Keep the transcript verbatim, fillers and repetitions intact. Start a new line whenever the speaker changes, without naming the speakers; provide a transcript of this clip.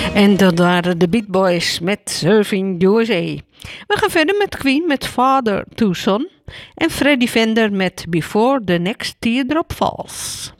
En dat waren de Beat Boys met Surfing U S A. We gaan verder met Queen met Father to Son. En Freddy Fender met Before the Next Teardrop Falls.